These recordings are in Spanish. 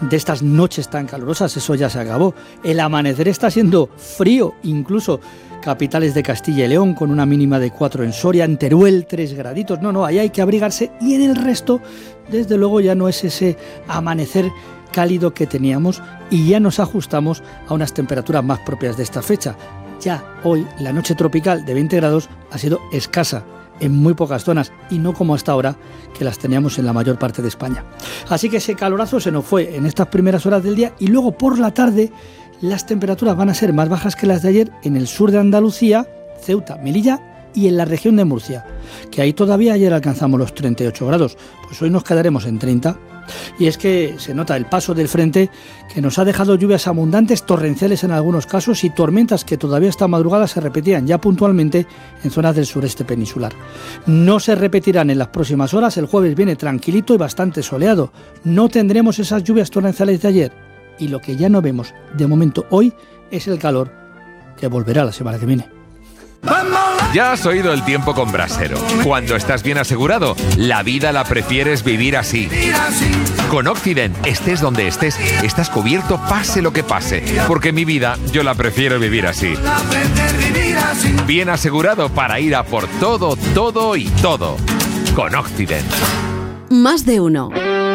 de estas noches tan calurosas, eso ya se acabó. El amanecer está siendo frío, incluso capitales de Castilla y León, con una mínima de 4 en Soria, en Teruel 3 graditos. No, ahí hay que abrigarse, y en el resto, desde luego, ya no es ese amanecer cálido que teníamos, y ya nos ajustamos a unas temperaturas más propias de esta fecha. Ya hoy la noche tropical de 20 grados ha sido escasa en muy pocas zonas, y no como hasta ahora, que las teníamos en la mayor parte de España. Así que ese calorazo se nos fue en estas primeras horas del día, y luego por la tarde las temperaturas van a ser más bajas que las de ayer en el sur de Andalucía, Ceuta, Melilla y en la región de Murcia, que ahí todavía ayer alcanzamos los 38 grados, pues hoy nos quedaremos en 30. Y es que se nota el paso del frente, que nos ha dejado lluvias abundantes, torrenciales en algunos casos, y tormentas que todavía esta madrugada se repetían ya puntualmente en zonas del sureste peninsular. No se repetirán en las próximas horas. El jueves viene tranquilito y bastante soleado. No tendremos esas lluvias torrenciales de ayer, y lo que ya no vemos de momento hoy es el calor, que volverá la semana que viene. Ya has oído el tiempo con Brasero. Cuando estás bien asegurado, la vida la prefieres vivir así. Con Occident, estés donde estés, estás cubierto pase lo que pase. Porque mi vida, yo la prefiero vivir así. Bien asegurado para ir a por todo, todo y todo. Con Occident. Más de uno.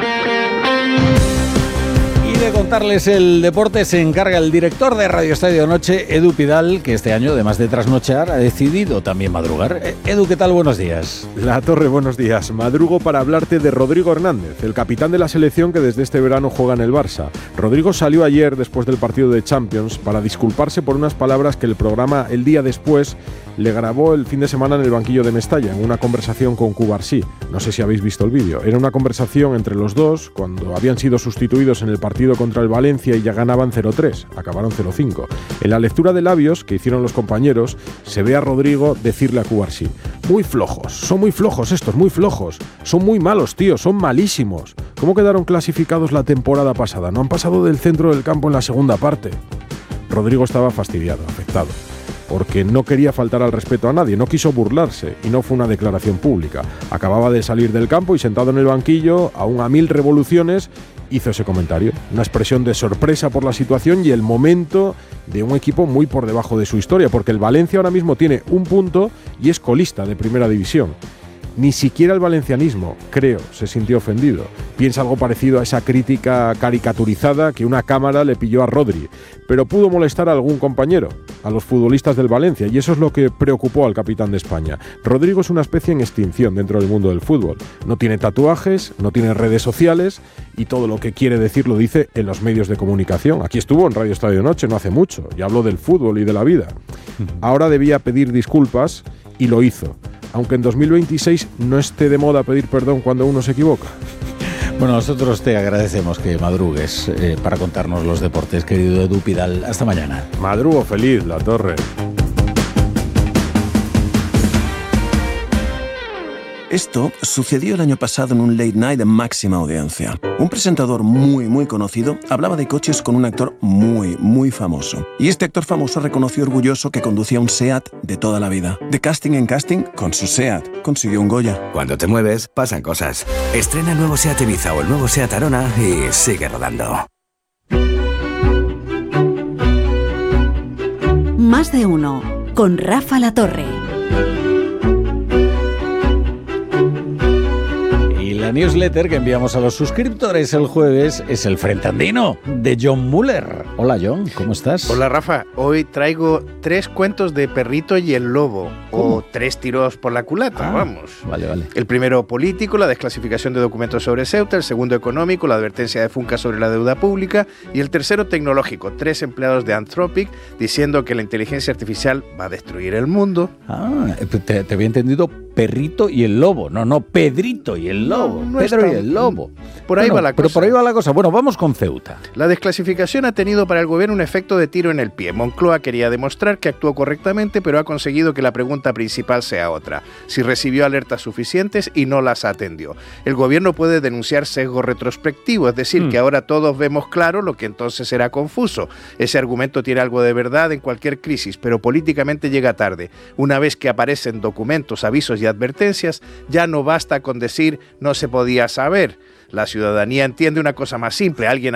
De contarles el deporte se encarga el director de Radio Estadio Noche, Edu Pidal, que este año, además de trasnochar, ha decidido también madrugar. Edu, ¿qué tal? Buenos días. La Torre, buenos días. Madrugo para hablarte de Rodrigo Hernández, el capitán de la selección que desde este verano juega en el Barça. Rodrigo salió ayer, después del partido de Champions, para disculparse por unas palabras que el programa el día después le grabó el fin de semana en el banquillo de Mestalla, en una conversación con Cubarsí. No sé si habéis visto el vídeo. Era una conversación entre los dos cuando habían sido sustituidos en el partido contra el Valencia y ya ganaban 0-3, acabaron 0-5. En la lectura de labios que hicieron los compañeros, se ve a Rodrigo decirle a Cubarsí: muy flojos, son muy flojos estos, muy flojos, son muy malos, tío, son malísimos. ¿Cómo quedaron clasificados la temporada pasada? No han pasado del centro del campo en la segunda parte. Rodrigo estaba fastidiado, afectado, porque no quería faltar al respeto a nadie, no quiso burlarse, y no fue una declaración pública. Acababa de salir del campo y, sentado en el banquillo, aún a 1000 revoluciones, hizo ese comentario. Una expresión de sorpresa por la situación y el momento de un equipo muy por debajo de su historia, porque el Valencia ahora mismo tiene 1 punto y es colista de primera división. Ni siquiera el valencianismo, creo, se sintió ofendido. Piensa algo parecido a esa crítica caricaturizada que una cámara le pilló a Rodri, pero pudo molestar a algún compañero, a los futbolistas del Valencia, y eso es lo que preocupó al capitán de España. Rodrigo es una especie en extinción dentro del mundo del fútbol. No tiene tatuajes, no tiene redes sociales, y todo lo que quiere decir lo dice en los medios de comunicación. Aquí estuvo en Radio Estadio Noche no hace mucho, y habló del fútbol y de la vida. Ahora debía pedir disculpas, y lo hizo, aunque en 2026 no esté de moda pedir perdón cuando uno se equivoca. Bueno, nosotros te agradecemos que madrugues para contarnos los deportes, querido Edu Pidal. Hasta mañana. Madrugo feliz, La Torre. Esto sucedió el año pasado en un late night de máxima audiencia. Un presentador muy conocido hablaba de coches con un actor muy famoso. Y este actor famoso reconoció orgulloso que conducía un SEAT de toda la vida. De casting en casting, con su SEAT consiguió un Goya. Cuando te mueves, pasan cosas. Estrena el nuevo SEAT Ibiza o el nuevo SEAT Arona y sigue rodando. Más de uno, con Rafa La Torre. La newsletter que enviamos a los suscriptores el jueves es el Frente Andino de John Muller. Hola John, ¿cómo estás? Hola Rafa, hoy traigo 3 cuentos de Perrito y el Lobo. ¿Cómo? O 3 tiros por la culata, vamos. Vale. El primero político, la desclasificación de documentos sobre Ceuta. El segundo económico, la advertencia de Funca sobre la deuda pública. Y el tercero tecnológico, 3 empleados de Anthropic diciendo que la inteligencia artificial va a destruir el mundo. Te había entendido Perrito y el Lobo. No, Pedrito y el Lobo. No Pedro y el Lobo. Por ahí va la cosa. Pero por ahí va la cosa. Bueno, vamos con Ceuta. La desclasificación ha tenido para el gobierno un efecto de tiro en el pie. Moncloa quería demostrar que actuó correctamente, pero ha conseguido que la pregunta principal sea otra: si recibió alertas suficientes y no las atendió. El gobierno puede denunciar sesgo retrospectivo, es decir, que ahora todos vemos claro lo que entonces era confuso. Ese argumento tiene algo de verdad en cualquier crisis, pero políticamente llega tarde. Una vez que aparecen documentos, avisos y advertencias, ya no basta con decir no se podía saber. La ciudadanía entiende una cosa más simple: alguien